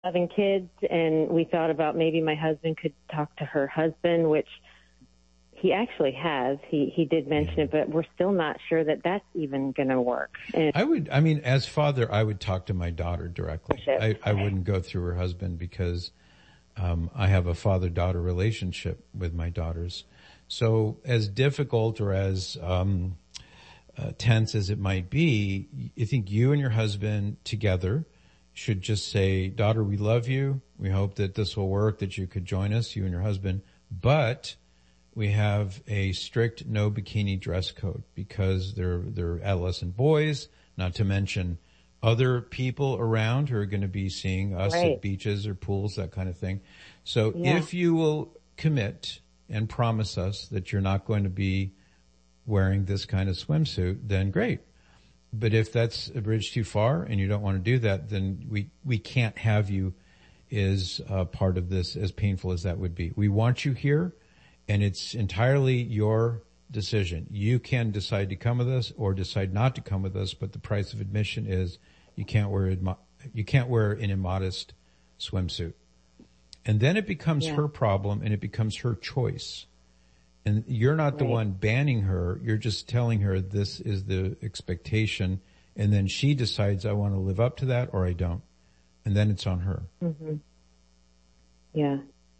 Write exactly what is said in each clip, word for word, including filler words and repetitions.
having kids, and we thought about maybe my husband could talk to her husband, which he actually has. He he did mention it, but we're still not sure that that's even going to work. And I would, I mean, as father, I would talk to my daughter directly. I, I wouldn't go through her husband because um, I have a father-daughter relationship with my daughters. So as difficult or as um, uh, tense as it might be, I think you and your husband together should just say, daughter, we love you. We hope that this will work, that you could join us, you and your husband. But we have a strict no bikini dress code because they're, they're adolescent boys, not to mention other people around who are going to be seeing us right. at beaches or pools, that kind of thing. So yeah. if you will commit and promise us that you're not going to be wearing this kind of swimsuit, then great. But if that's a bridge too far and you don't want to do that, then we, we can't have you as uh, part of this, as painful as that would be. We want you here, and it's entirely your decision. You can decide to come with us or decide not to come with us, but the price of admission is you can't wear, you can't wear an immodest swimsuit. And then it becomes yeah. her problem and it becomes her choice. And you're not the right. one banning her. You're just telling her this is the expectation. And then she decides I want to live up to that or I don't. And then it's on her. Mm-hmm. Yeah.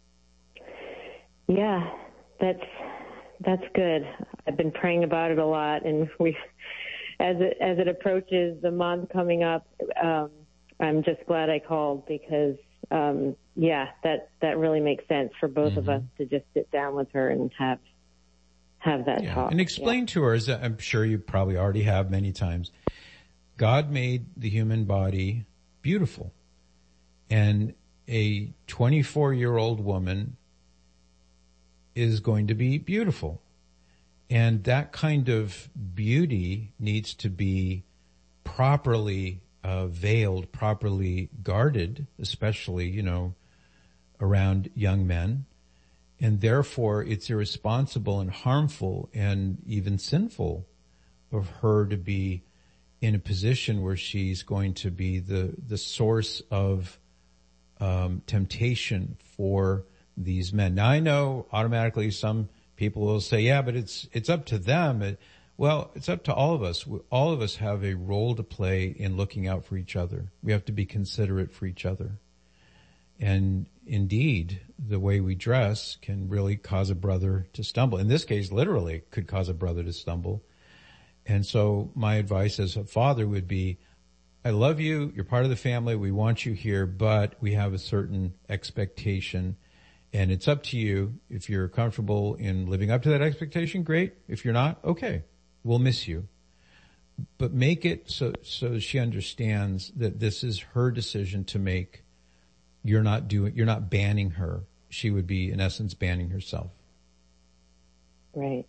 Yeah, that's, that's good. I've been praying about it a lot. And we, as it, as it approaches the month coming up, um, I'm just glad I called because, um, yeah, that, that really makes sense for both mm-hmm. of us to just sit down with her and have, have that yeah. talk. And explain yeah. to her, as I'm sure you probably already have many times, God made the human body beautiful. And a twenty-four year old woman is going to be beautiful. And that kind of beauty needs to be properly uh, veiled, properly guarded, especially, you know, around young men. And therefore it's irresponsible and harmful and even sinful of her to be in a position where she's going to be the, the source of um, temptation for these men. Now I know automatically some people will say, yeah, but it's, it's up to them. It, well, it's up to all of us. All of us have a role to play in looking out for each other. We have to be considerate for each other. And indeed, the way we dress can really cause a brother to stumble. In this case, literally could cause a brother to stumble. And so my advice as a father would be, I love you. You're part of the family. We want you here, but we have a certain expectation. And it's up to you. If you're comfortable in living up to that expectation, great. If you're not, okay, we'll miss you. But make it so, so she understands that this is her decision to make. You're not doing, you're not banning her. She would be, in essence, banning herself. Right.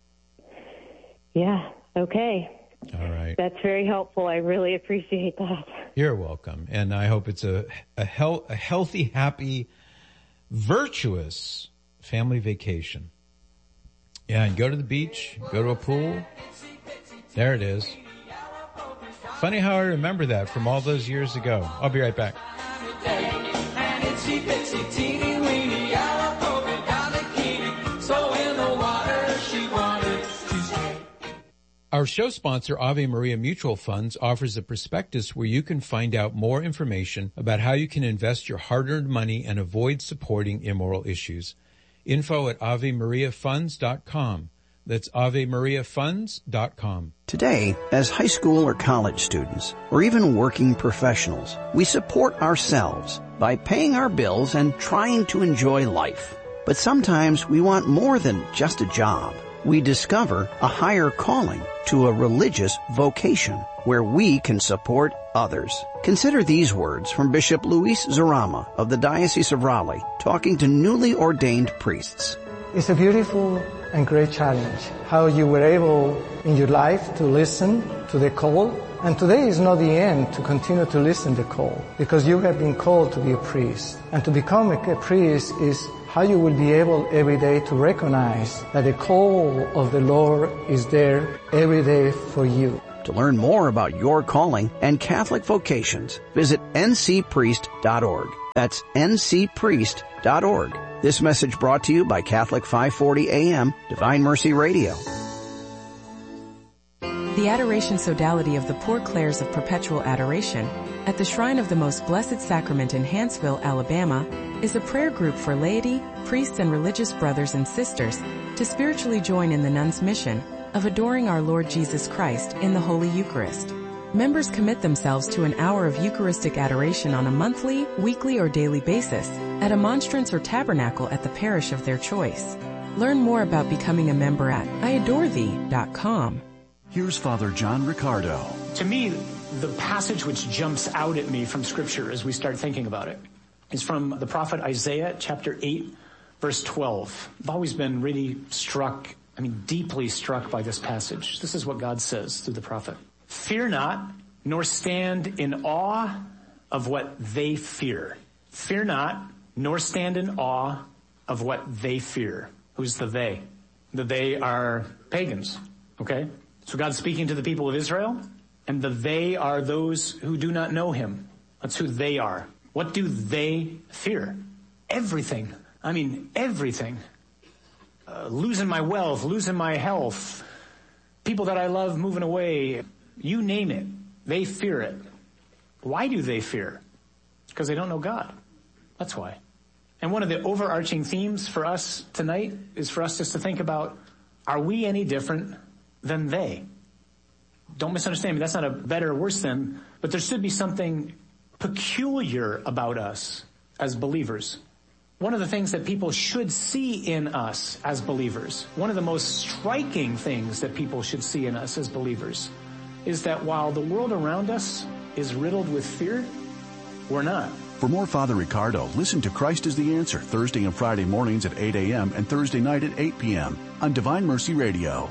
Yeah. Okay. All right. That's very helpful. I really appreciate that. You're welcome. And I hope it's a, a, hel- a healthy, happy, virtuous family vacation. Yeah. And go to the beach, go to a pool. There it is. Funny how I remember that from all those years ago. I'll be right back. Our show sponsor, Ave Maria Mutual Funds, offers a prospectus where you can find out more information about how you can invest your hard-earned money and avoid supporting immoral issues. Info at ave maria funds dot com. That's ave maria funds dot com. Today, as high school or college students, or even working professionals, we support ourselves by paying our bills and trying to enjoy life. But sometimes we want more than just a job. We discover a higher calling to a religious vocation where we can support others. Consider these words from Bishop Luis Zarama of the Diocese of Raleigh, talking to newly ordained priests. It's a beautiful and great challenge how you were able in your life to listen to the call. And today is not the end to continue to listen to the call, because you have been called to be a priest. And to become a, a priest is how you will be able every day to recognize that the call of the Lord is there every day for you. To learn more about your calling and Catholic vocations, visit n c priest dot org. That's N C priest dot org. This message brought to you by Catholic five forty A M, Divine Mercy Radio. The Adoration Sodality of the Poor Clares of Perpetual Adoration at the Shrine of the Most Blessed Sacrament in Hanceville, Alabama, is a prayer group for laity, priests, and religious brothers and sisters to spiritually join in the nuns' mission of adoring our Lord Jesus Christ in the Holy Eucharist. Members commit themselves to an hour of Eucharistic adoration on a monthly, weekly, or daily basis at a monstrance or tabernacle at the parish of their choice. Learn more about becoming a member at I adore thee dot com. Here's Father John Riccardo. To me, the passage which jumps out at me from Scripture as we start thinking about it is from the prophet Isaiah, chapter eight, verse twelve. I've always been really struck, I mean, deeply struck by this passage. This is what God says through the prophet. Fear not, nor stand in awe of what they fear. Fear not, nor stand in awe of what they fear. Who's the they? The they are pagans, okay? So God's speaking to the people of Israel, and the they are those who do not know him. That's who they are. What do they fear? Everything. I mean, everything. Uh, losing my wealth, losing my health, people that I love moving away, you name it. They fear it. Why do they fear? Because they don't know God. That's why. And one of the overarching themes for us tonight is for us just to think about, are we any different than they? Don't misunderstand me. That's not a better or worse than, but there should be something peculiar about us as believers. One of the things that people should see in us as believers, one of the most striking things that people should see in us as believers, is that while the world around us is riddled with fear, we're not. For more Father Riccardo, listen to Christ is the Answer Thursday and Friday mornings at eight a.m. and Thursday night at eight p.m. on Divine Mercy Radio.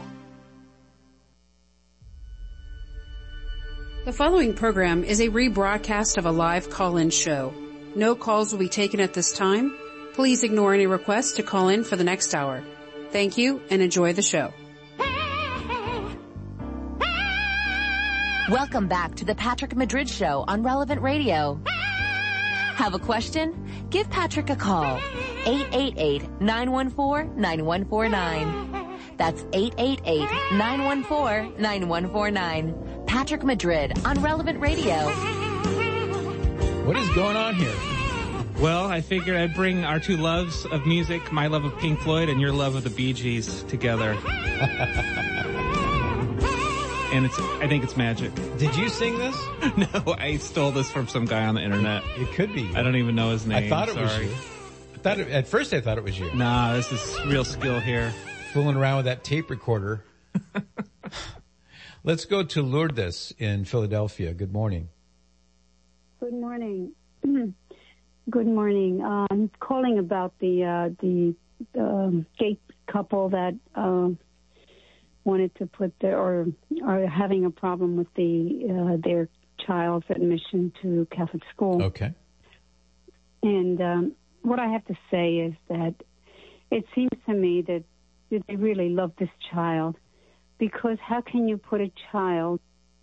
The following program is a rebroadcast of a live call-in show. No calls will be taken at this time. Please ignore any requests to call in for the next hour. Thank you and enjoy the show. Welcome back to the Patrick Madrid Show on Relevant Radio. Have a question? Give Patrick a call. eight eight eight, nine one four, nine one four nine. That's eight eight eight, nine one four, nine one four nine. Patrick Madrid on Relevant Radio. What is going on here? Well, I figured I'd bring our two loves of music, my love of Pink Floyd and your love of the Bee Gees, together. And it's, I think it's magic. Did you sing this? No, I stole this from some guy on the internet. It could be. I don't even know his name. I thought it Sorry. was you. I thought it, at first I thought it was you. Nah, this is real skill here. Fooling around with that tape recorder. Let's go to Lourdes in Philadelphia. Good morning. Good morning. Good morning. Uh, I'm calling about the uh, the um, gay couple that uh, wanted to put their or are having a problem with the uh, their child's admission to Catholic school. Okay. And um, what I have to say is that it seems to me that, that they really love this child, because how can you put a child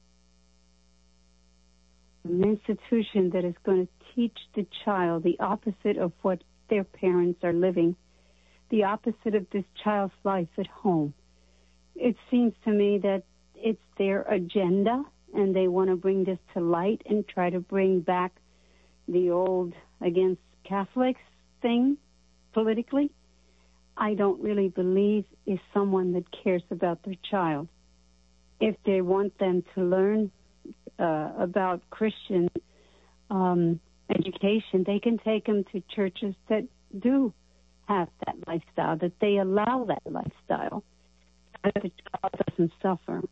in an institution that is going to teach the child the opposite of what their parents are living, the opposite of this child's life at home? It seems to me that it's their agenda, and they want to bring this to light and try to bring back the old against Catholics thing politically. I don't really believe is someone that cares about their child. If they want them to learn uh, about Christian um, education, they can take them to churches that do have that lifestyle, that they allow that lifestyle, so that the child doesn't suffer.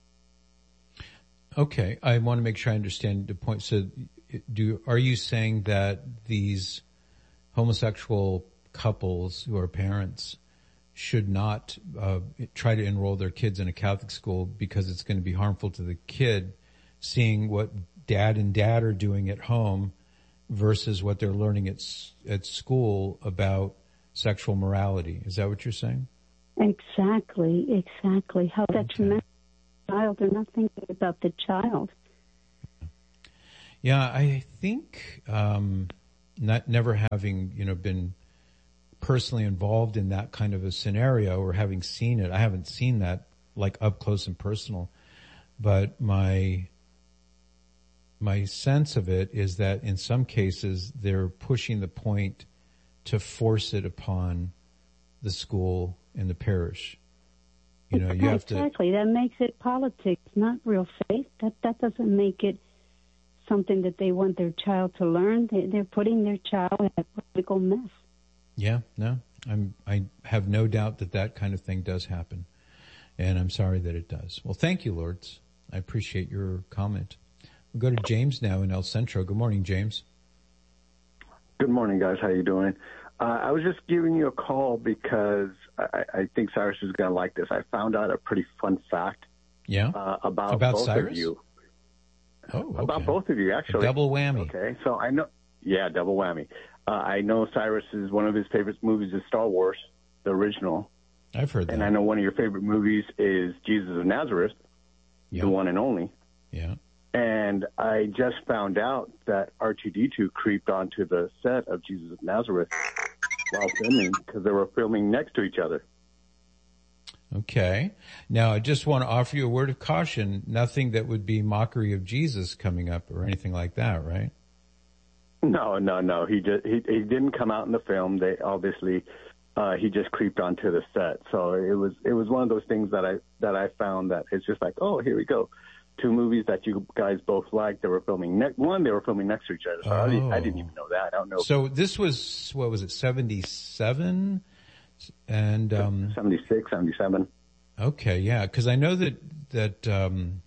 Okay, I want to make sure I understand the point. So, do are you saying that these homosexual couples who are parents should not uh, try to enroll their kids in a Catholic school because it's going to be harmful to the kid, seeing what dad and dad are doing at home versus what they're learning at at school about sexual morality? Is that what you're saying? Exactly, exactly. How okay. detrimental to the child. They're not thinking about the child. Yeah, I think um, not never having, you know, been personally involved in that kind of a scenario or having seen it. I haven't seen that like up close and personal, but my, my sense of it is that in some cases they're pushing the point to force it upon the school and the parish. You know, you have to. Exactly. That makes it politics, not real faith. That, that doesn't make it something that they want their child to learn. They, they're putting their child in a political mess. Yeah, no, I'm, I have no doubt that that kind of thing does happen. And I'm sorry that it does. Well, thank you, Lords. I appreciate your comment. We'll go to James now in El Centro. Good morning, James. Good morning, guys. How you doing? Uh, I was just giving you a call because I, I think Cyrus is going to like this. I found out a pretty fun fact. Yeah. Uh, about, about both Cyrus? of you. Oh, okay. About both of you, actually. A double whammy. Okay, so I know. Yeah, double whammy. Uh, I know Cyrus is one of his favorite movies is Star Wars, the original. I've heard that. And I know one of your favorite movies is Jesus of Nazareth, yeah. the one and only. Yeah. And I just found out that R two D two creeped onto the set of Jesus of Nazareth while filming because they were filming next to each other. Okay. Now, I just want to offer you a word of caution. Nothing that would be mockery of Jesus coming up or anything like that, right? No, no, no. He just he, he didn't come out in the film. They obviously uh, he just creeped onto the set. So it was it was one of those things that I that I found that it's just like, oh, here we go. Two movies that you guys both liked. They were filming ne- one. They were filming next to each other. So oh. I, didn't, I didn't even know that. I don't know. So this was what was it? seventy-seven and um, seventy-six, seventy-seven. Okay, yeah, because I know that that um,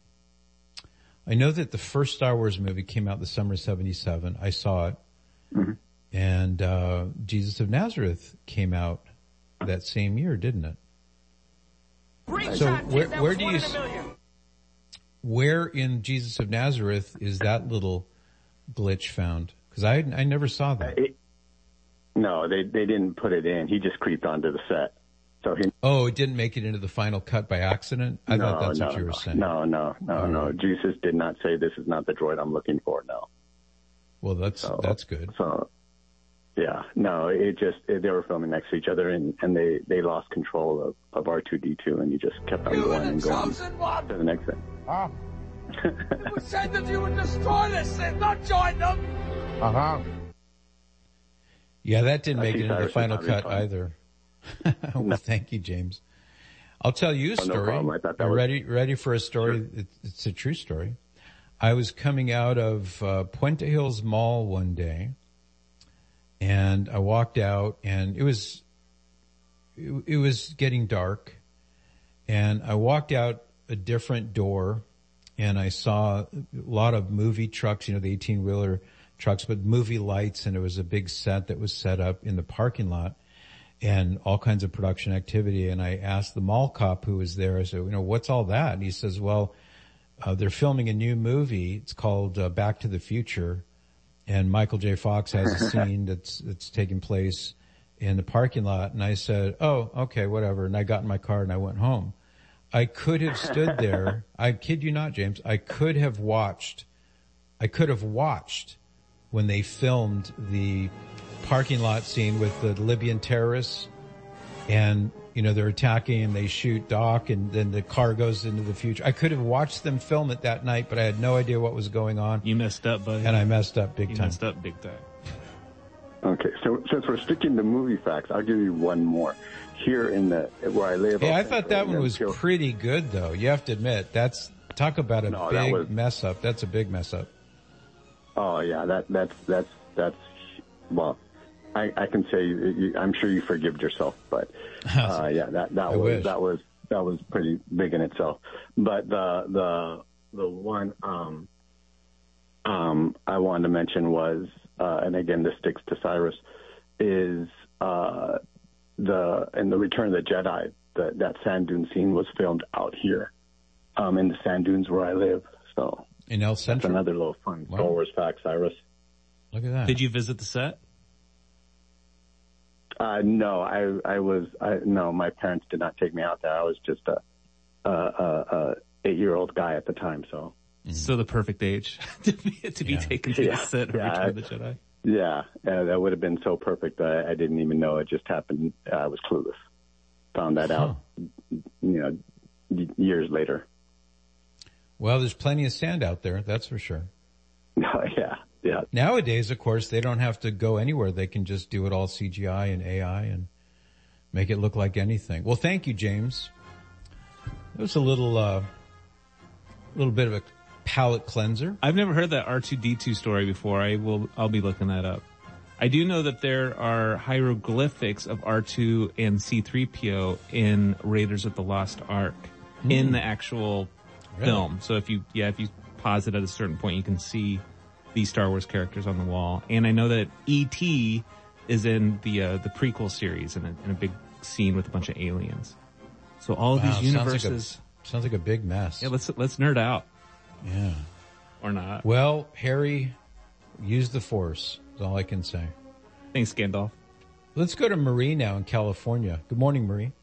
I know that the first Star Wars movie came out the summer of seventy-seven. I saw it, mm-hmm. and uh, Jesus of Nazareth came out that same year, didn't it? Green so shot, where, that where was do one you? in a million. Where in Jesus of Nazareth is that little glitch found? Because I I never saw that. It, no, they they didn't put it in. He just creeped onto the set. So he. Oh, it didn't make it into the final cut by accident? I no, thought that's no, what you were no, saying. No, no, no, oh. no. Jesus did not say this is not the droid I'm looking for. No. Well, that's so, that's good. So, yeah, no, it just it, they were filming next to each other, and, and they, they lost control of, of R two D two, and he just kept on you going and going one. to the next thing. Huh? It was said that you would destroy this thing, not join them. Uh huh. Yeah, that didn't I make it into the final cut either. Well, no. Thank you, James. I'll tell you a oh, story. No I thought that Are was... ready, ready for a story? Sure. It's, it's a true story. I was coming out of uh, Puente Hills Mall one day, and I walked out, and it was it, it was getting dark, and I walked out a different door, and I saw a lot of movie trucks, you know, the eighteen-wheeler trucks, but movie lights, and it was a big set that was set up in the parking lot, and all kinds of production activity. And I asked the mall cop who was there, I said, you know, what's all that? And he says, well, uh, they're filming a new movie. It's called uh, Back to the Future. And Michael J. Fox has a scene that's, that's taking place in the parking lot. And I said, oh, okay, whatever. And I got in my car and I went home. I could have stood there. I kid you not, James. I could have watched, I could have watched when they filmed the parking lot scene with the Libyan terrorists, and, you know, they're attacking and they shoot Doc, and then the car goes into the future. I could have watched them film it that night, but I had no idea what was going on. You messed up, buddy. And I messed up big you time. You messed up big time. Okay, so since we're sticking to movie facts, I'll give you one more. Here in the, where I live. Hey, I thought that one was pretty good, though. You have to admit, that's, talk about a no, big was, mess up. That's a big mess up. Oh yeah, that, that's, that's, that's, well, I, I can say, you, I'm sure you forgived yourself, but, uh, yeah, that, that I was, wish. that was, that was pretty big in itself. But the, the, the one, um, um, I wanted to mention was, uh, and again, this sticks to Cyrus, is, uh, the, in the Return of the Jedi, the, that sand dune scene was filmed out here, um, in the sand dunes where I live. So. In El Centro? That's another little fun wow. Star Wars fact, Cyrus. Look at that. Did you visit the set? Uh, no, I, I was, I, no, my parents did not take me out there. I was just a, a, a, a eight-year-old guy at the time, so. Mm-hmm. So the perfect age to be, to be yeah. taken to yeah. the set of yeah, Return I, of the Jedi. Yeah, uh, that would have been so perfect. I, I didn't even know it just happened. I was clueless. Found that out, you know, years later. Well, there's plenty of sand out there, that's for sure. Oh, yeah, yeah. Nowadays, of course, they don't have to go anywhere. They can just do it all C G I and A I and make it look like anything. Well, thank you, James. It was a little, uh, little bit of a palate cleanser. I've never heard that R two D two story before. I will, I'll be looking that up. I do know that there are hieroglyphics of R two and C three P O in Raiders of the Lost Ark mm. in the actual really? film. So if you, yeah, if you pause it at a certain point, you can see these Star Wars characters on the wall. And I know that E T is in the, uh, the prequel series in a, in a big scene with a bunch of aliens. So all of wow, these universes. Sounds like, a, sounds like a big mess. Yeah, let's, let's nerd out. Yeah. Or not. Well, Harry, use the Force. That's all I can say. Thanks, Gandalf. Let's go to Marie now in California. Good morning, Marie.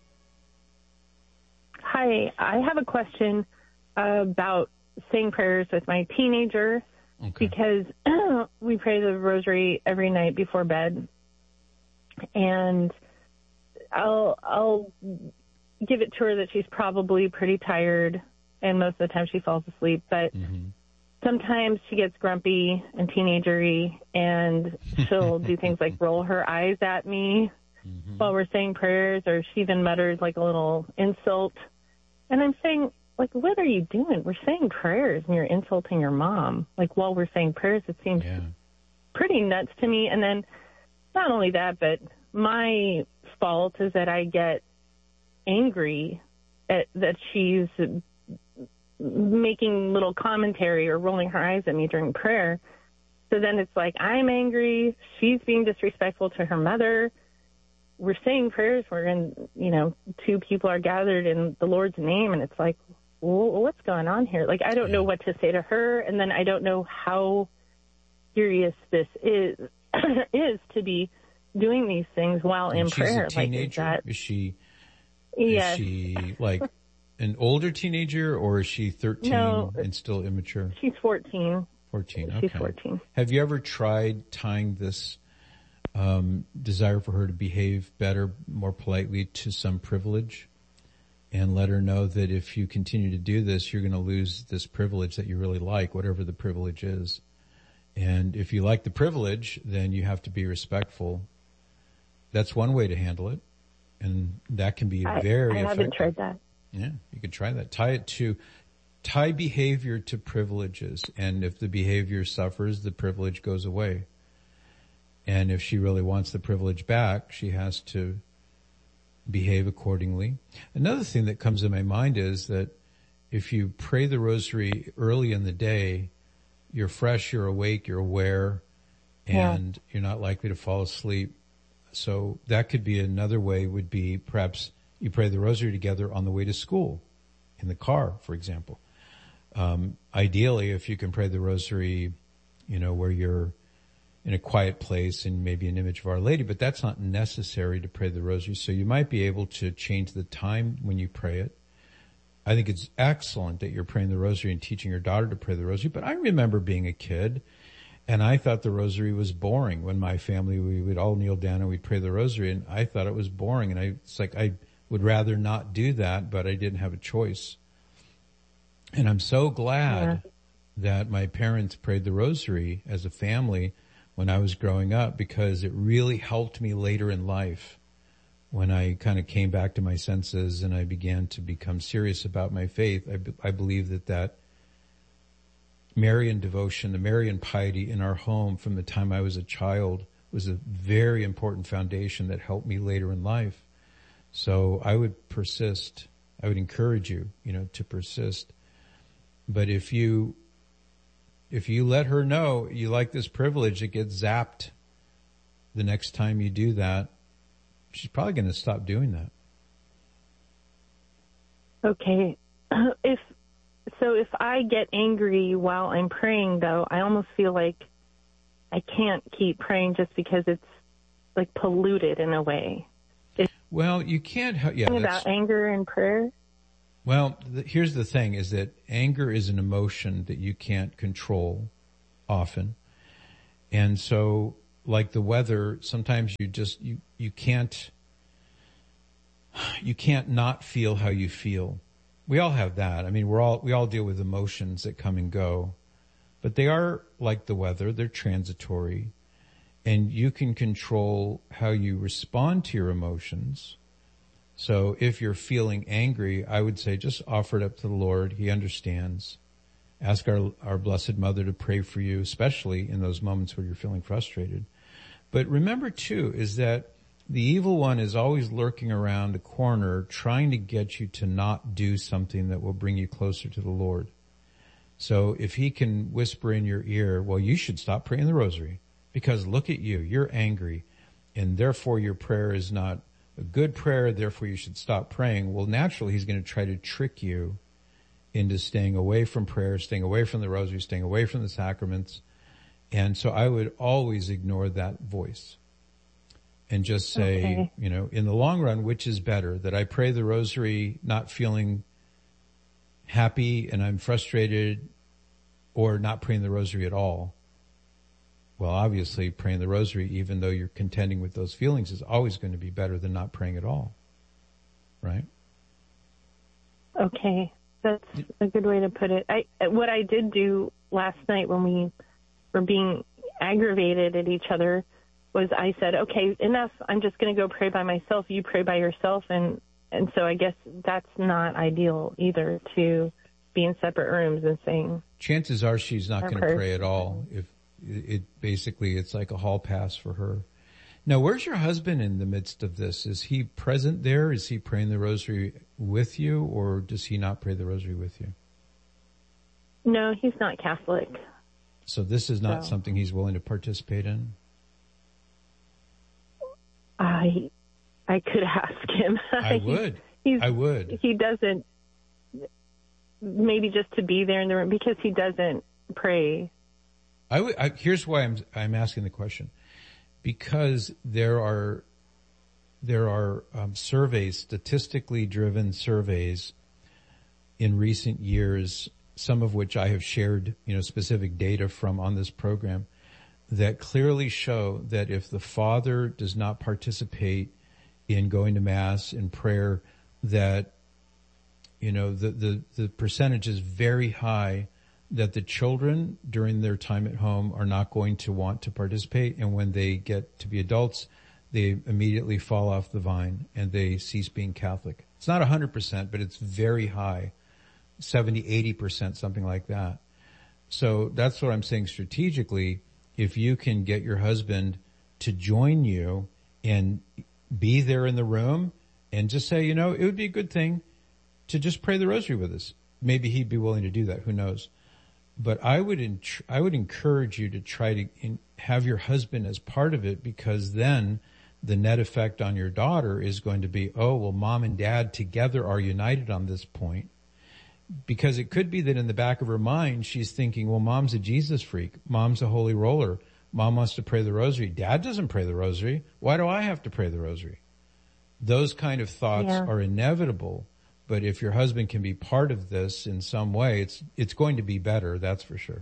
Hi, I have a question about saying prayers with my teenager okay. because we pray the rosary every night before bed, and I'll I'll give it to her that she's probably pretty tired, and most of the time she falls asleep, but mm-hmm. sometimes she gets grumpy and teenagery, and she'll do things like roll her eyes at me mm-hmm. while we're saying prayers, or she even mutters like a little insult. And I'm saying, like, what are you doing? We're saying prayers, and you're insulting your mom. Like, while we're saying prayers, it seems yeah. pretty nuts to me. And then not only that, but my fault is that I get angry at that she's making little commentary or rolling her eyes at me during prayer. So then it's like I'm angry, she's being disrespectful to her mother. We're saying prayers wherein, you know, two people are gathered in the Lord's name, and it's like, well, what's going on here? Like, I don't know what to say to her, and then I don't know how serious this is is to be doing these things while and in she's prayer. A teenager? Like, is that, is she? Yes. Is she like an older teenager, or is she thirteen no, and still immature? She's fourteen. fourteen, okay. She's fourteen. Have you ever tried tying this um, desire for her to behave better, more politely to some privilege, and let her know that if you continue to do this, you're going to lose this privilege that you really like, whatever the privilege is. And if you like the privilege, then you have to be respectful. That's one way to handle it. And that can be I, very I effective. haven't tried that. Yeah, you could try that. Tie it to, tie behavior to privileges. And if the behavior suffers, the privilege goes away. And if she really wants the privilege back, she has to behave accordingly. Another thing that comes to my mind is that if you pray the rosary early in the day, you're fresh, you're awake, you're aware, and yeah. you're not likely to fall asleep. So that could be another way, would be perhaps you pray the rosary together on the way to school, in the car, for example. Um, ideally, if you can pray the rosary, you know, where you're in a quiet place and maybe an image of Our Lady, but that's not necessary to pray the rosary. So you might be able to change the time when you pray it. I think it's excellent that you're praying the rosary and teaching your daughter to pray the rosary, but I remember being a kid and I thought the rosary was boring. When my family, we would all kneel down and we'd pray the rosary, and I thought it was boring. And I, it's like, I would rather not do that, but I didn't have a choice. And I'm so glad yeah. that my parents prayed the rosary as a family when I was growing up, because it really helped me later in life when I kind of came back to my senses and I began to become serious about my faith. I, I believe that that Marian devotion, the Marian piety in our home from the time I was a child was a very important foundation that helped me later in life. So I would persist. I would encourage you, you know, to persist. But if you, if you let her know you like this privilege, it gets zapped the next time you do that, she's probably going to stop doing that. Okay. If, so if I get angry while I'm praying, though, I almost feel like I can't keep praying just because it's like polluted in a way. It's well, you can't. Yeah, about anger and prayer. Well, the, here's the thing: is that anger is an emotion that you can't control often, and so like the weather, sometimes you just, you, you can't, you can't not feel how you feel. We all have that. I mean, we're all, we all deal with emotions that come and go, but they are like the weather. They're transitory, and you can control how you respond to your emotions. So if you're feeling angry, I would say just offer it up to the Lord. He understands. Ask our, our Blessed Mother to pray for you, especially in those moments where you're feeling frustrated. But remember too, is that the evil one is always lurking around the corner trying to get you to not do something that will bring you closer to the Lord. So if he can whisper in your ear, well, you should stop praying the rosary because look at you, you're angry, and therefore your prayer is not a good prayer, therefore you should stop praying. Well, naturally he's going to try to trick you into staying away from prayer, staying away from the rosary, staying away from the sacraments. And so I would always ignore that voice and just say, okay, you know, in the long run, which is better, that I pray the rosary not feeling happy and I'm frustrated, or not praying the rosary at all? Well, obviously praying the rosary, even though you're contending with those feelings, is always going to be better than not praying at all. Right? Okay. That's a good way to put it. I, what I did do last night when we were being aggravated at each other was I said, okay, enough. I'm just going to go pray by myself. You pray by yourself. And, and so I guess that's not ideal either, to be in separate rooms and saying. Chances are she's not going to pray at all. If it basically, it's like a hall pass for her. Now, where's your husband in the midst of this? Is he present there? Is he praying the rosary with you, or does he not pray the rosary with you? No, he's not Catholic. So this is not so. something he's willing to participate in? I I could ask him. I would. He's, I would. He doesn't, maybe just to be there in the room, because he doesn't pray. I would, I, here's why I'm I'm asking the question. Because there are there are um, surveys, statistically driven surveys in recent years, some of which I have shared, you know, specific data from on this program, that clearly show that if the father does not participate in going to Mass, in prayer, that, you know, the, the, the percentage is very high that the children during their time at home are not going to want to participate. And when they get to be adults, they immediately fall off the vine and they cease being Catholic. It's not one hundred percent, but it's very high, seventy, eighty percent, something like that. So that's what I'm saying strategically. If you can get your husband to join you and be there in the room and just say, you know, it would be a good thing to just pray the rosary with us. Maybe he'd be willing to do that. Who knows? But I would, ent- I would encourage you to try to in- have your husband as part of it, because then the net effect on your daughter is going to be, oh, well, mom and dad together are united on this point. Because it could be that in the back of her mind, she's thinking, well, mom's a Jesus freak. Mom's a holy roller. Mom wants to pray the rosary. Dad doesn't pray the rosary. Why do I have to pray the rosary? Those kind of thoughts yeah. are inevitable. But if your husband can be part of this in some way, it's it's going to be better, that's for sure.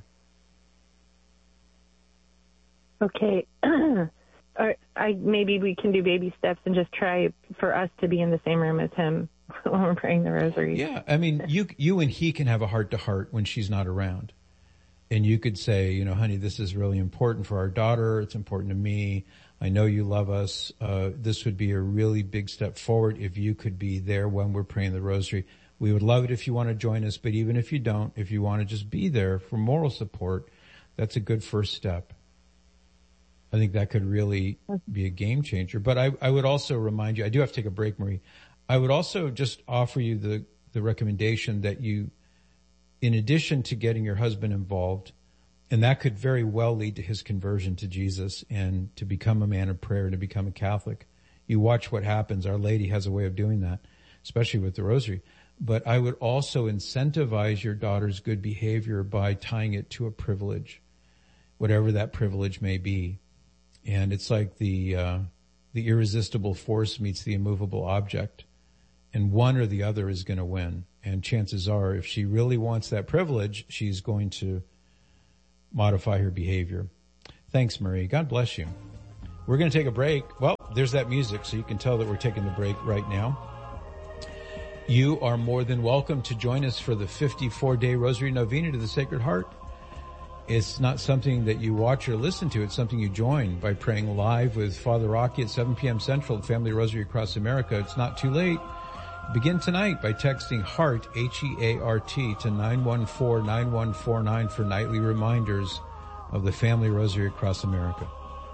Okay. I maybe we can do baby steps and just try for us to be in the same room as him when we're praying the rosary. Yeah, I mean, you you and he can have a heart-to-heart when she's not around. And you could say, you know, honey, this is really important for our daughter. It's important to me. I know you love us. Uh, this would be a really big step forward if you could be there when we're praying the rosary. We would love it if you want to join us, but even if you don't, if you want to just be there for moral support, that's a good first step. I think that could really be a game changer. But I, I would also remind you, I do have to take a break, Marie. I would also just offer you the, the recommendation that you, in addition to getting your husband involved, and that could very well lead to his conversion to Jesus and to become a man of prayer and to become a Catholic. You watch what happens. Our Lady has a way of doing that, especially with the rosary. But I would also incentivize your daughter's good behavior by tying it to a privilege, whatever that privilege may be. And it's like the, uh, the irresistible force meets the immovable object. And one or the other is going to win. And chances are, if she really wants that privilege, she's going to modify her behavior. Thanks, Marie. God bless you. We're going to take a break. Well, there's that music, so you can tell that we're taking the break right now. You are more than welcome to join us for the fifty-four day Rosary Novena to the Sacred Heart. It's not something that you watch or listen to. It's something you join by praying live with Father Rocky at seven p.m. Central at Family Rosary Across America. It's not too late. Begin tonight by texting HEART, H E A R T, to nine one four nine one four nine for nightly reminders of the Family Rosary Across America.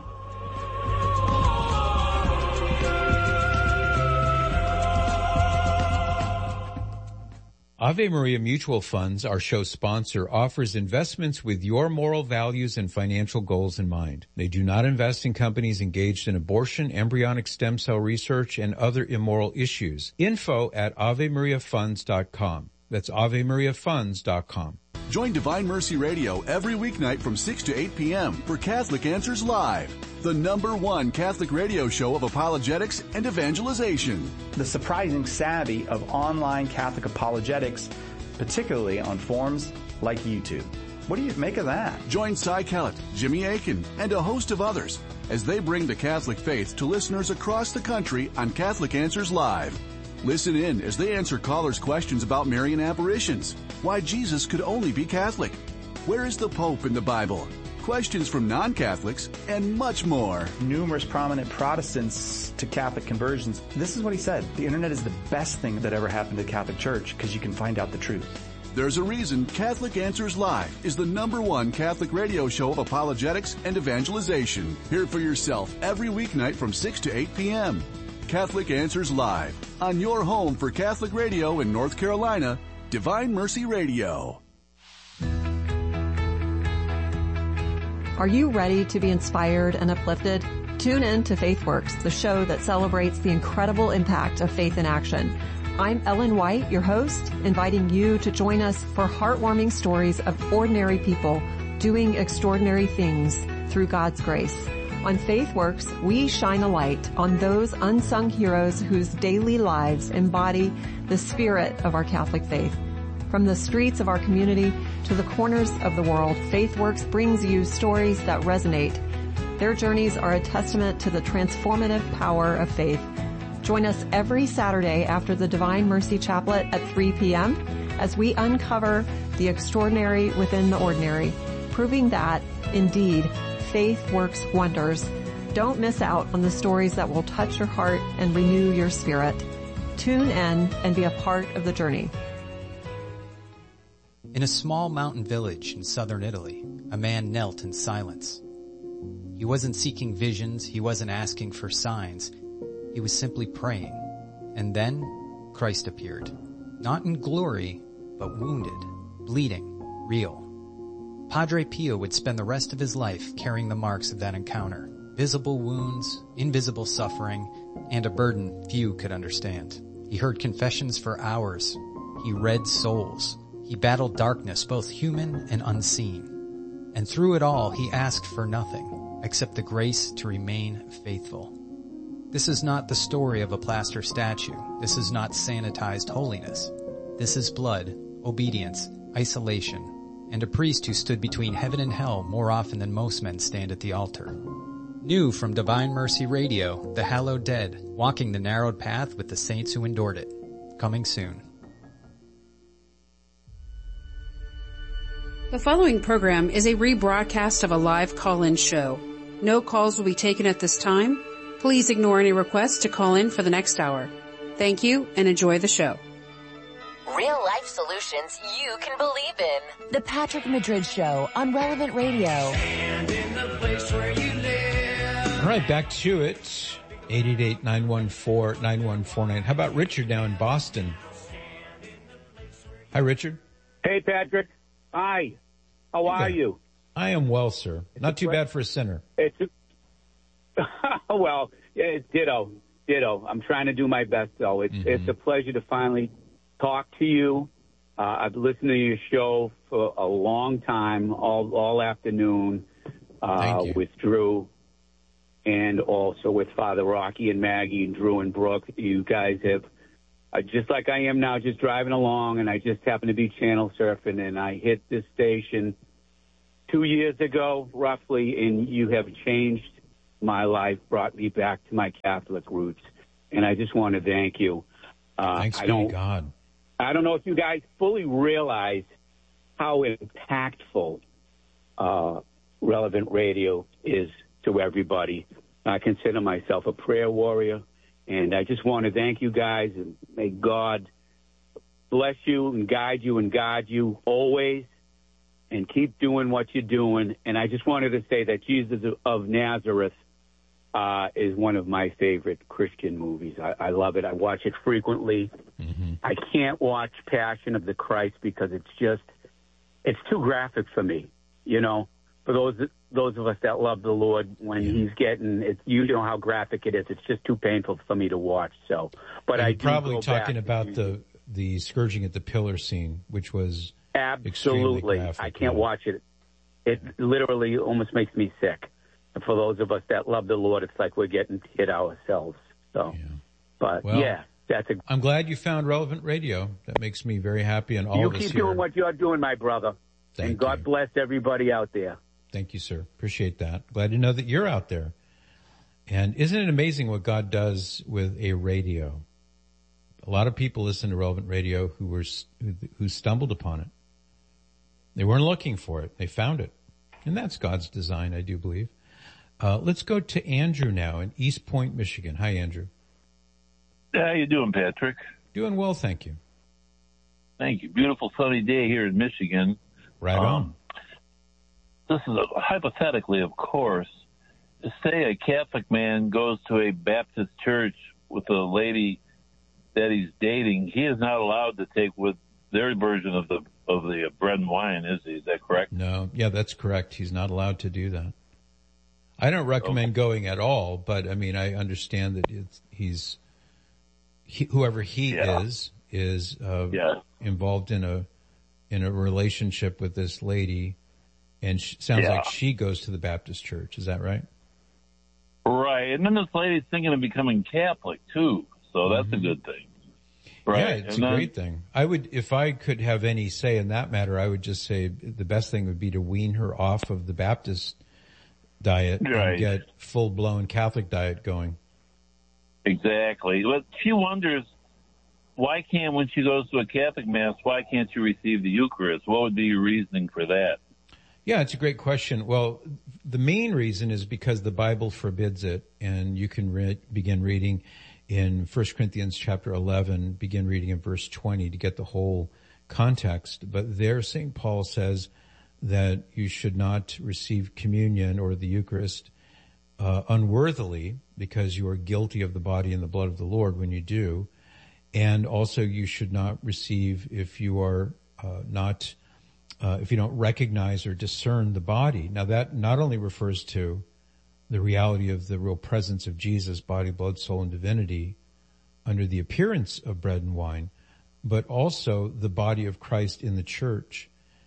Ave Maria Mutual Funds, our show sponsor, offers investments with your moral values and financial goals in mind. They do not invest in companies engaged in abortion, embryonic stem cell research, and other immoral issues. Info at ave maria funds dot com. That's ave maria funds dot com. Join Divine Mercy Radio every weeknight from six to eight p.m. for Catholic Answers Live, the number one Catholic radio show of apologetics and evangelization. The surprising savvy of online Catholic apologetics, particularly on forums like YouTube. What do you make of that? Join Cy Kellett, Jimmy Akin, and a host of others as they bring the Catholic faith to listeners across the country on Catholic Answers Live. Listen in as they answer callers' questions about Marian apparitions, why Jesus could only be Catholic, where is the Pope in the Bible, questions from non-Catholics, and much more. Numerous prominent Protestants to Catholic conversions. This is what he said. The internet is the best thing that ever happened to the Catholic Church because you can find out the truth. There's a reason Catholic Answers Live is the number one Catholic radio show of apologetics and evangelization. Hear it for yourself every weeknight from six to eight p.m. Catholic Answers Live, on your home for Catholic radio in North Carolina, Divine Mercy Radio. Are you ready to be inspired and uplifted? Tune in to FaithWorks, the show that celebrates the incredible impact of faith in action. I'm Ellen White, your host, inviting you to join us for heartwarming stories of ordinary people doing extraordinary things through God's grace. On FaithWorks, we shine a light on those unsung heroes whose daily lives embody the spirit of our Catholic faith. From the streets of our community to the corners of the world, FaithWorks brings you stories that resonate. Their journeys are a testament to the transformative power of faith. Join us every Saturday after the Divine Mercy Chaplet at three p.m. as we uncover the extraordinary within the ordinary, proving that, indeed, faith works wonders. Don't miss out on the stories that will touch your heart and renew your spirit. Tune in and be a part of the journey. In a small mountain village in southern Italy, a man knelt in silence. He wasn't seeking visions. He wasn't asking for signs. He was simply praying. And then Christ appeared. Not in glory, but wounded, bleeding, real. Padre Pio would spend the rest of his life carrying the marks of that encounter. Visible wounds, invisible suffering, and a burden few could understand. He heard confessions for hours. He read souls. He battled darkness, both human and unseen. And through it all, he asked for nothing except the grace to remain faithful. This is not the story of a plaster statue. This is not sanitized holiness. This is blood, obedience, isolation, and a priest who stood between heaven and hell more often than most men stand at the altar. New from Divine Mercy Radio, The Hallowed Dead, Walking the Narrowed Path with the Saints Who Endured It. Coming soon. The following program is a rebroadcast of a live call-in show. No calls will be taken at this time. Please ignore any requests to call in for the next hour. Thank you and enjoy the show. Real life solutions you can believe in. The Patrick Madrid Show on Relevant Radio. All right, back to it. eight eight eight, nine one four, nine one four nine. How about Richard now in Boston? Hi, Richard. Hey, Patrick. Hi. How okay. are you? I am well, sir. It's Not too bad for a sinner. It's a, well, yeah, it's ditto. Ditto. I'm trying to do my best, though. It's, mm-hmm. it's a pleasure to finally talk to you. Uh, I've listened to your show for a long time, all, all afternoon, uh, with Drew and also with Father Rocky and Maggie and Drew and Brooke. You guys have, uh, just like I am now, just driving along, and I just happened to be channel surfing, and I hit this station two years ago, roughly, and you have changed my life, brought me back to my Catholic roots. And I just want to thank you. Uh, Thanks I be don't, to God. I don't know if you guys fully realize how impactful uh, Relevant Radio is to everybody. I consider myself a prayer warrior, and I just want to thank you guys, and may God bless you and guide you and guide you always, and keep doing what you're doing. And I just wanted to say that Jesus of Nazareth uh, is one of my favorite Christian movies. I, I love it. I watch it frequently. Mm-hmm. I can't watch Passion of the Christ because it's just, it's too graphic for me, you know. For those those of us that love the Lord, when yeah. he's getting, it's, you know how graphic it is. It's just too painful for me to watch. So, but and I you're probably talking back about the the scourging at the pillar scene, which was absolutely. Graphic, I can't yeah. watch it. It literally almost makes me sick. And for those of us that love the Lord, it's like we're getting hit ourselves. So, yeah. but well, yeah, that's a. I'm glad you found Relevant Radio. That makes me very happy, and all you of us keep here. doing what you're doing, my brother. Thank and God you. bless everybody out there. Thank you, sir. Appreciate that. Glad to know that you're out there. And isn't it amazing what God does with a radio? A lot of people listen to Relevant Radio who were who, who stumbled upon it. They weren't looking for it. They found it. And that's God's design, I do believe. Uh, let's go to Andrew now in East Point, Michigan. Hi, Andrew. How you doing, Patrick? Doing well, thank you. Thank you. Beautiful sunny day here in Michigan. Right um, on. This is a, hypothetically, of course. Say a Catholic man goes to a Baptist church with a lady that he's dating. He is not allowed to take with their version of the of the bread and wine, is he? Is that correct? No. Yeah, that's correct. He's not allowed to do that. I don't recommend okay. going at all, but I mean, I understand that it's, he's he, whoever he yeah. is is uh, yeah. involved in a in a relationship with this lady, and she, sounds yeah. like she goes to the Baptist church. Is that right? Right, and then this lady's thinking of becoming Catholic too, so that's mm-hmm. a good thing. Right. Yeah, it's and a then, great thing. I would, if I could have any say in that matter, I would just say the best thing would be to wean her off of the Baptist diet right. and get full-blown Catholic diet going. Exactly. But she wonders, why can't, when she goes to a Catholic Mass, why can't she receive the Eucharist? What would be your reasoning for that? Yeah, it's a great question. Well, the main reason is because the Bible forbids it, and you can re- begin reading in First Corinthians chapter eleven, begin reading in verse twenty to get the whole context. But there Saint Paul says that you should not receive communion or the Eucharist uh, unworthily, because you are guilty of the body and the blood of the Lord when you do. And also you should not receive if you are uh, not, uh, if you don't recognize or discern the body. Now that not only refers to the reality of the real presence of Jesus, body, blood, soul, and divinity under the appearance of bread and wine, but also the body of Christ in the church.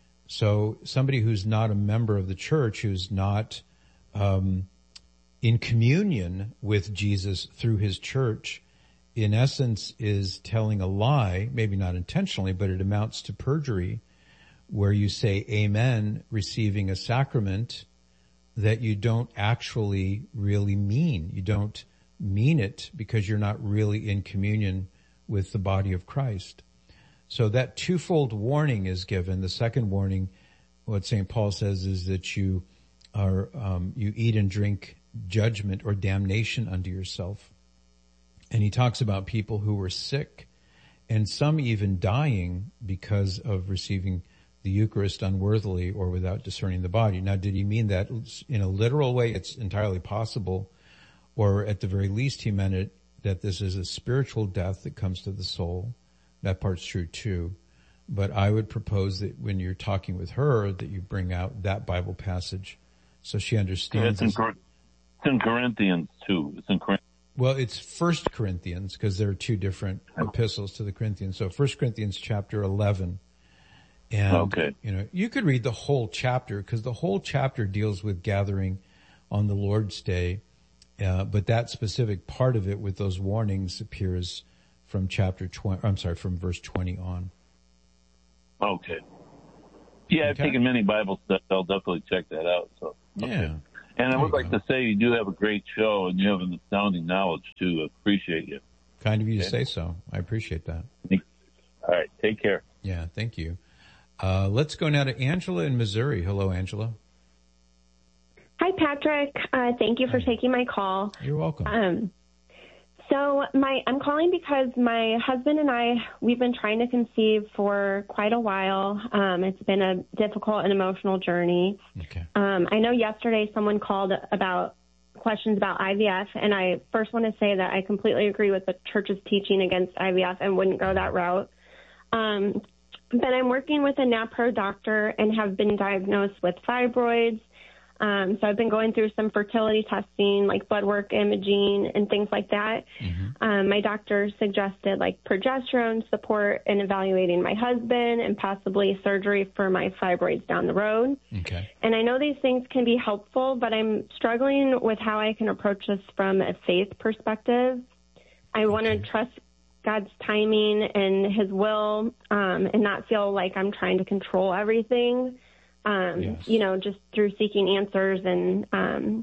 So somebody who's not a member of the church, who's not um, in communion with Jesus through his church, in essence is telling a lie, maybe not intentionally, but it amounts to perjury, where you say amen, receiving a sacrament that you don't actually really mean. You don't mean it because you're not really in communion with the body of Christ. So that twofold warning is given. The second warning, what Saint Paul says, is that you are, um, you eat and drink judgment or damnation unto yourself. And he talks about people who were sick and some even dying because of receiving the Eucharist unworthily or without discerning the body. Now, did he mean that in a literal way? It's entirely possible. Or at the very least, he meant it that this is a spiritual death that comes to the soul. That part's true too. But I would propose that when you're talking with her, that you bring out that Bible passage so she understands. Yeah, it's, in, it's in Corinthians too. It's in Corinthians. Well, it's First Corinthians, because there are two different epistles to the Corinthians. So First Corinthians chapter eleven. And, okay. you know, you could read the whole chapter, because the whole chapter deals with gathering on the Lord's Day. Uh, but that specific part of it with those warnings appears from chapter twenty, I'm sorry, from verse twenty on. Okay. Yeah, I've okay. taken many Bible studies. I'll definitely check that out. So. Okay. Yeah. And I would like to say you do have a great show, and you have an astounding knowledge, too. I appreciate you. Kind of you okay. to say so. I appreciate that. All right. Take care. Yeah, thank you. Uh, let's go now to Angela in Missouri. Hello, Angela. Hi, Patrick. Uh, thank you for Hi. taking my call. You're welcome. Um, so my, I'm calling because my husband and I, we've been trying to conceive for quite a while. Um, it's been a difficult and emotional journey. Okay. Um, I know yesterday someone called about questions about I V F, and I first want to say that I completely agree with the church's teaching against I V F and wouldn't go that route. Um, but I'm working with a NAPRO doctor and have been diagnosed with fibroids. Um, so I've been going through some fertility testing, like blood work, imaging, and things like that. Mm-hmm. Um, my doctor suggested like progesterone support in evaluating my husband and possibly surgery for my fibroids down the road. Okay. And I know these things can be helpful, but I'm struggling with how I can approach this from a faith perspective. I okay. want to trust God's timing and his will, um, and not feel like I'm trying to control everything. Um, yes. you know, just through seeking answers and, um,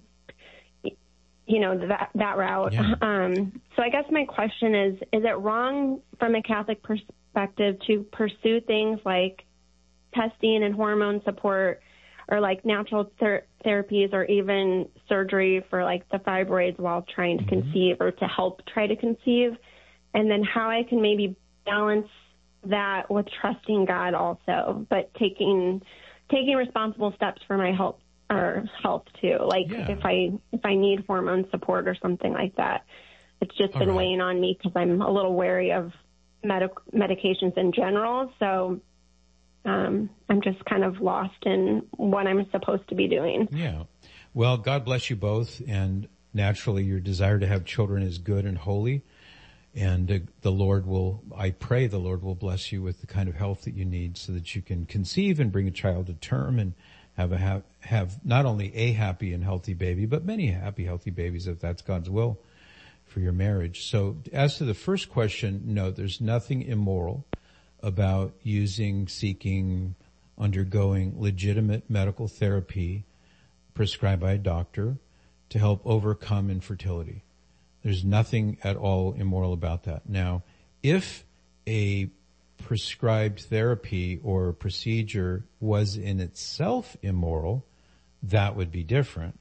you know, that, that route. Yeah. Um, so I guess my question is, is it wrong from a Catholic perspective to pursue things like testing and hormone support or like natural ther- therapies or even surgery for like the fibroids while trying to mm-hmm. conceive or to help try to conceive? And then how I can maybe balance that with trusting God also, but taking taking responsible steps for my health or health too. Like yeah. if I if I need hormone support or something like that, it's just All been right. weighing on me because I'm a little wary of medic- medications in general. So um, I'm just kind of lost in what I'm supposed to be doing. Yeah. Well, God bless you both. And naturally, your desire to have children is good and holy. And uh, the Lord will, I pray the Lord will bless you with the kind of health that you need so that you can conceive and bring a child to term and have a have, have not only a happy and healthy baby, but many happy, healthy babies if that's God's will for your marriage. So as to the first question, no, there's nothing immoral about using, seeking, undergoing legitimate medical therapy prescribed by a doctor to help overcome infertility. There's nothing at all immoral about that. Now, if a prescribed therapy or procedure was in itself immoral, that would be different.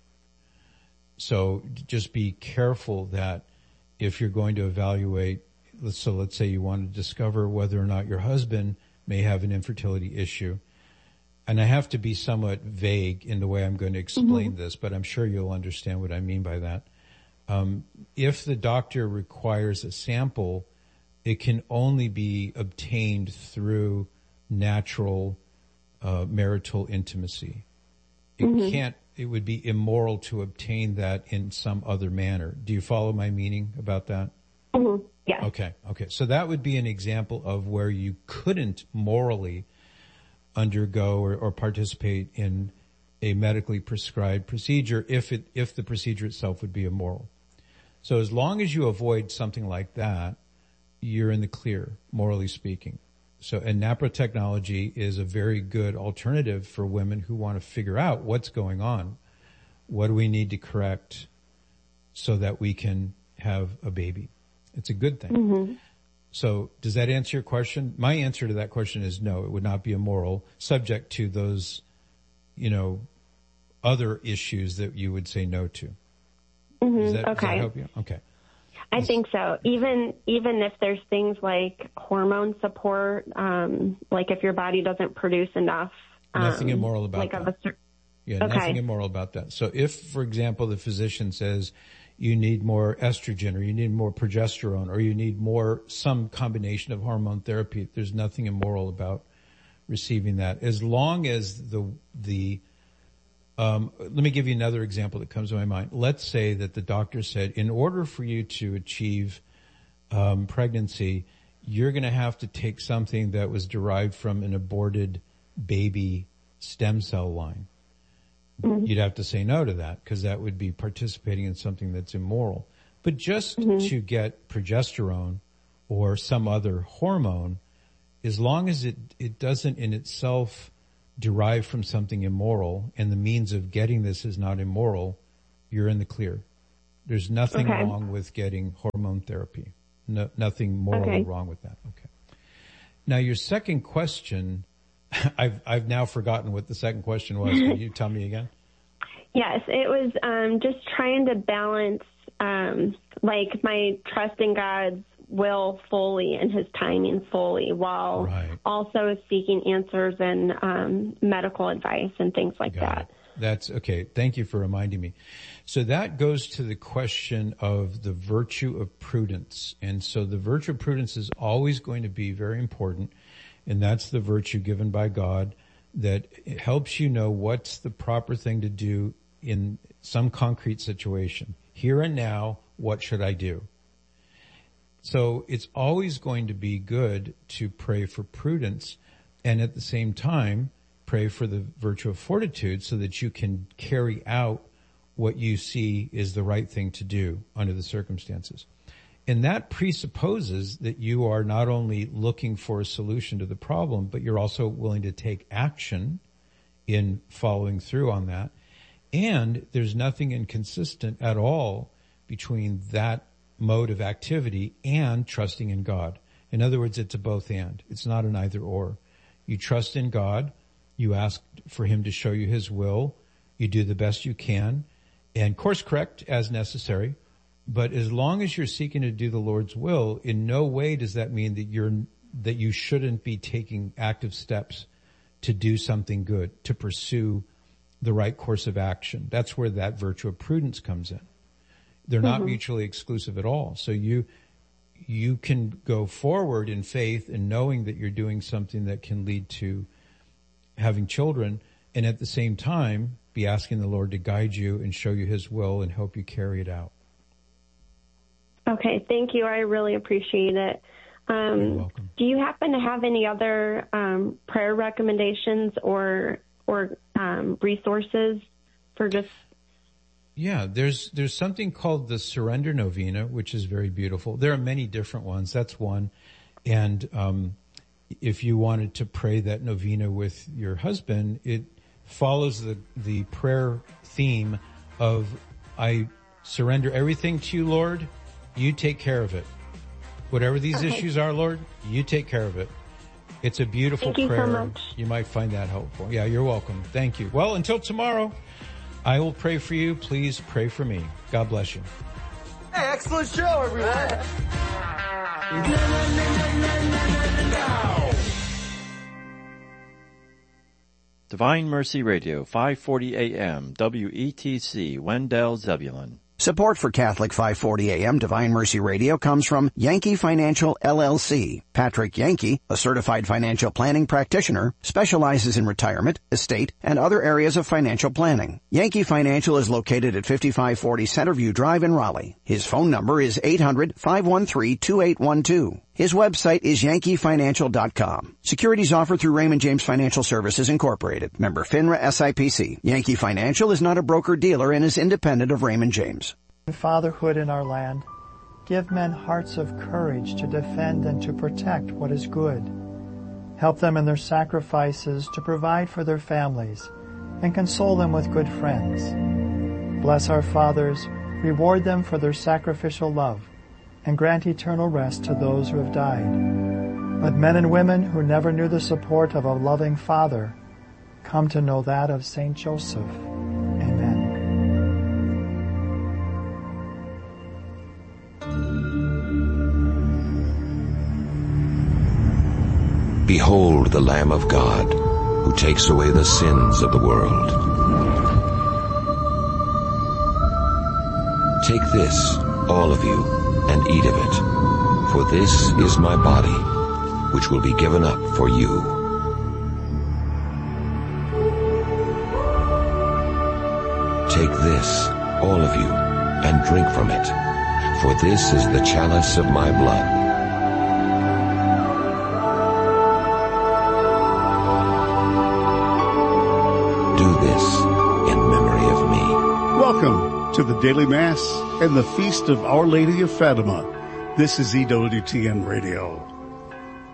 So just be careful that if you're going to evaluate, so let's say you want to discover whether or not your husband may have an infertility issue, and I have to be somewhat vague in the way I'm going to explain mm-hmm. this, but I'm sure you'll understand what I mean by that. Um, if the doctor requires a sample, it can only be obtained through natural uh, marital intimacy. It mm-hmm. can't, it would be immoral to obtain that in some other manner. Do you follow my meaning about that? Mm-hmm. Yeah. Okay, okay. So that would be an example of where you couldn't morally undergo or, or participate in a medically prescribed procedure if it, if the procedure itself would be immoral. So as long as you avoid something like that, you're in the clear, morally speaking. So, and NAPRO technology is a very good alternative for women who want to figure out what's going on. What do we need to correct so that we can have a baby? It's a good thing. Mm-hmm. So does that answer your question? My answer to that question is no, it would not be immoral, subject to those, you know, other issues that you would say no to. Mm-hmm. Does that, okay. Does that help you? Okay. I think so. Even even if there's things like hormone support, um, like if your body doesn't produce enough. Nothing um, immoral about like that. Of a cer- yeah, okay. nothing immoral about that. So if, for example, the physician says you need more estrogen or you need more progesterone or you need more, some combination of hormone therapy, there's nothing immoral about receiving that. As long as the, the, Um, let me give you another example that comes to my mind. Let's say that the doctor said, in order for you to achieve um, pregnancy, you're going to have to take something that was derived from an aborted baby stem cell line. Mm-hmm. You'd have to say no to that because that would be participating in something that's immoral. But just mm-hmm. to get progesterone or some other hormone, as long as it, it doesn't in itself derived from something immoral and the means of getting this is not immoral, you're in the clear. There's nothing Okay. wrong with getting hormone therapy. No, nothing morally Okay. wrong with that. Okay. Now your second question, I've, I've now forgotten what the second question was. Can you tell me again? Yes, it was um, just trying to balance, um, like, my trust in God's will fully and his timing fully, while Right. also seeking answers and um, medical advice and things like Got that. it. That's okay. Thank you for reminding me. So that goes to the question of the virtue of prudence. And so the virtue of prudence is always going to be very important. And that's the virtue given by God that helps you know what's the proper thing to do in some concrete situation. Here and now, what should I do? So it's always going to be good to pray for prudence and at the same time pray for the virtue of fortitude so that you can carry out what you see is the right thing to do under the circumstances. And that presupposes that you are not only looking for a solution to the problem, but you're also willing to take action in following through on that. And there's nothing inconsistent at all between that mode of activity and trusting in God. In other words, it's a both and. It's not an either or. You trust in God. You ask for him to show you his will. You do the best you can and course correct as necessary. But as long as you're seeking to do the Lord's will, in no way does that mean that you're, that you shouldn't be taking active steps to do something good, to pursue the right course of action. That's where that virtue of prudence comes in. They're not Mhm. mutually exclusive at all. So you, you can go forward in faith and knowing that you're doing something that can lead to having children, and at the same time be asking the Lord to guide you and show you his will and help you carry it out. Okay, thank you. I really appreciate it. Um, You're welcome. Do you happen to have any other um, prayer recommendations or or um, resources for just? Yeah, there's there's something called the Surrender Novena, which is very beautiful. There are many different ones. That's one. And um, if you wanted to pray that novena with your husband, it follows the, the prayer theme of, I surrender everything to you, Lord. You take care of it. Whatever these Okay. issues are, Lord, you take care of it. It's a beautiful Thank you so prayer. much. You might find that helpful. Yeah, you're welcome. Thank you. Well, until tomorrow, I will pray for you. Please pray for me. God bless you. Hey, excellent show, everyone. Divine Mercy Radio, five forty A M, W E T C, Wendell, Zebulon. Support for Catholic five forty A M Divine Mercy Radio comes from Yankee Financial L L C. Patrick Yankee, a certified financial planning practitioner, specializes in retirement, estate, and other areas of financial planning. Yankee Financial is located at fifty-five forty Centerview Drive in Raleigh. His phone number is eight hundred, five one three, two eight one two. His website is yankee financial dot com. Securities offered through Raymond James Financial Services Incorporated. Member FINRA S I P C. Yankee Financial is not a broker-dealer and is independent of Raymond James. Fatherhood in our land. Give men hearts of courage to defend and to protect what is good. Help them in their sacrifices to provide for their families and console them with good friends. Bless our fathers, reward them for their sacrificial love, and grant eternal rest to those who have died. Let men and women who never knew the support of a loving father come to know that of Saint Joseph. Amen. Behold the Lamb of God, who takes away the sins of the world. Take this, all of you, and eat of it, for this is my body, which will be given up for you. Take this, all of you, and drink from it, for this is the chalice of my blood. Do this in memory of me. Welcome to the Daily Mass and the Feast of Our Lady of Fatima. This is E W T N Radio.